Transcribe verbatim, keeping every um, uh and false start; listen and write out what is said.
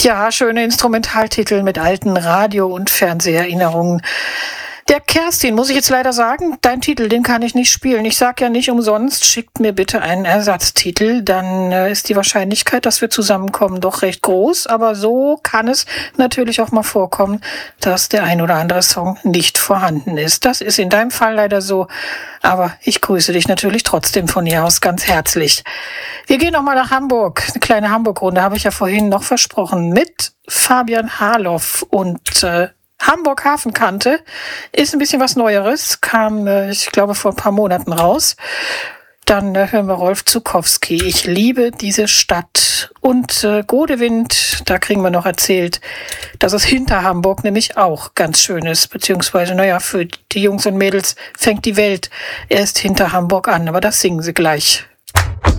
Ja, schöne Instrumentaltitel mit alten Radio- und Fernseherinnerungen. Der Kerstin muss ich jetzt leider sagen, dein Titel, den kann ich nicht spielen. Ich sag ja nicht umsonst, schickt mir bitte einen Ersatztitel, dann äh, ist die Wahrscheinlichkeit, dass wir zusammenkommen, doch recht groß. Aber so kann es natürlich auch mal vorkommen, dass der ein oder andere Song nicht vorhanden ist. Das ist in deinem Fall leider so, aber ich grüße dich natürlich trotzdem von hier aus ganz herzlich. Wir gehen nochmal nach Hamburg. Eine kleine Hamburg-Runde habe ich ja vorhin noch versprochen mit Fabian Harloff und äh, Hamburg Hafenkante ist ein bisschen was Neueres, kam, äh, ich glaube, vor ein paar Monaten raus. Dann äh, hören wir Rolf Zuckowski. Ich liebe diese Stadt. Und äh, Godewind, da kriegen wir noch erzählt, dass es hinter Hamburg nämlich auch ganz schön ist. Beziehungsweise, naja, für die Jungs und Mädels fängt die Welt erst hinter Hamburg an. Aber das singen sie gleich.